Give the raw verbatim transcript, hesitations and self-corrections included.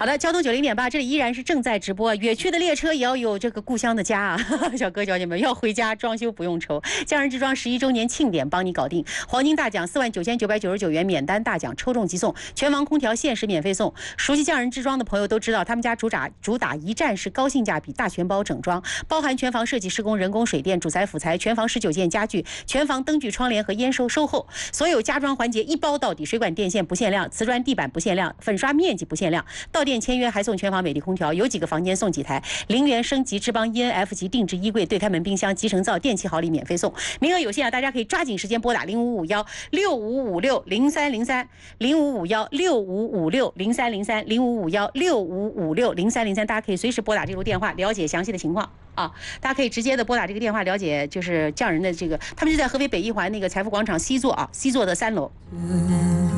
好的，交通九零点八，这里依然是正在直播。远去的列车也要有这个故乡的家啊，小哥小姐们要回家装修不用愁。匠人之庄十一周年庆典帮你搞定，黄金大奖四万九千九百九十九元免单大奖抽中即送，全房空调限时免费送。熟悉匠人之庄的朋友都知道，他们家主打主打一站式高性价比大全包整装，包含全房设计施工、人工水电、主材辅材，全房十九件家具，全房灯具、窗帘和烟收售后，所有家装环节一包到底，水管电线不限量，瓷砖地板不限量，粉刷面积不限量，到店签约还送全房美的空调，有几个房间送几台，零元升级智邦 E N F 级定制衣柜、对开门冰箱、集成灶、电器好礼免费送，名额有限啊，大家可以抓紧时间拨打零五五幺六五五六零三零三零五五幺六五五六零三零三零五五幺六五五六零三零三，大家可以随时拨打这路电话了解详细的情况啊，大家可以直接的拨打这个电话了解，就是匠人的这个，他们就在合肥北一环那个财富广场西座啊，西座的三楼。